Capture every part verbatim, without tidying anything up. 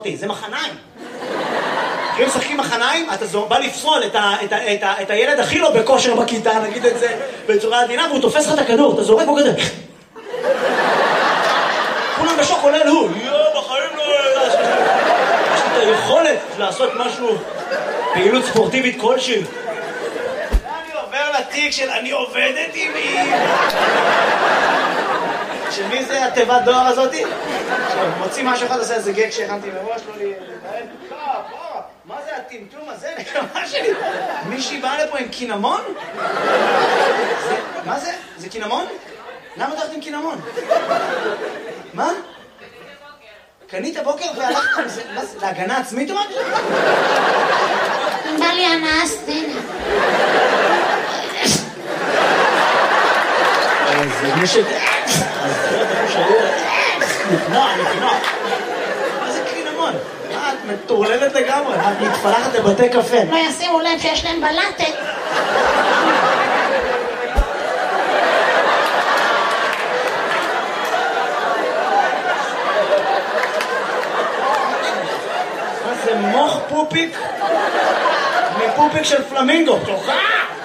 זה מחניים. כשהם משחקים מחניים, אתה בא לפסול את, ה, את, ה, את, ה, את הילד הכי לא בכושר בכיתה, נגיד את זה בצורה עדינה, והוא תופס לך את הכדור, אתה זורק בו כזה. כולם בשוק, כולל הוא. יואו, בחיים לא... יש לי את היכולת לעשות משהו, פעילות ספורטיבית כלשהי. אני עובר לתיק של אני עובדת עם מי. של מי זה התיבת דואר הזאתי? עכשיו, מוציא משהו אחד, עושה איזה גג שהכנתי מראש, לא לי... מה זה הטמטום הזה? נקמה שלי. מישהי באה לפה עם קינמון? מה זה? זה קינמון? למה הולכת עם קינמון? מה? קנית בוקר והלכת עם זה? מה זה? להגנה עצמית או משהו? בא לי הנאה סצנה. זה מי ש... אז זה אתה חושב... נפנוע, נפנוע. מה זה קינמון? מה, את מטורללת לגמרי? את מתפלחת לבתי קפה. לא ישימו לב שיש להם בלטת. מה זה מוח פופיק? מפופיק של פלמינגו. תוכה!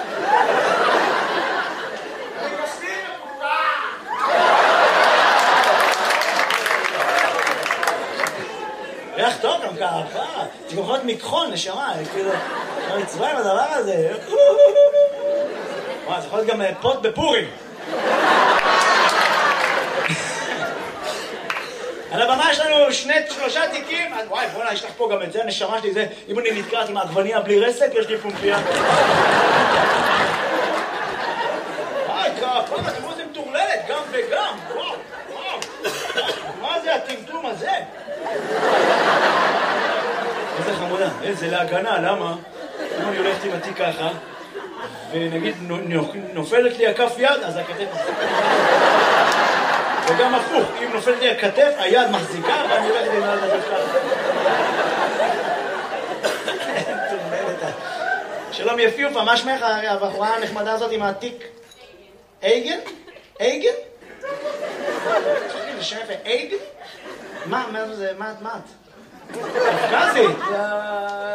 ריח טוב גם ככה, זה גם יכול להיות מכחול, נשמה, כאילו, לא נצבע עם הדבר הזה. וואי, זה יכול להיות גם פוט בפורים. על הבמה יש לנו שני, שלושה תיקים, וואי, בוא'נה, יש לך פה גם את זה, הנשמה שלי, זה, אם אני נתקעת עם העגבניה בלי רסק, יש לי פומפיה. וואי, כפה, תראו זה מטורללת, גם וגם, וואו, וואו. מה זה הטמטום הזה? איזה חמודה, איזה להגנה, למה? אם אני הולכת עם התיק ככה, ונגיד נופלת לי הכף יד, אז הכתף... וגם הפוך, אם נופלת לי הכתף, היד מחזיקה, ואני הולכת עם היד הזאת ככה. שלום יפיופה, מה שמך הבחורה הנחמדה הזאת עם התיק? אייגן? אייגן? זה שם יפה, אייגן? מה, מה זה, מה את? קפקזית?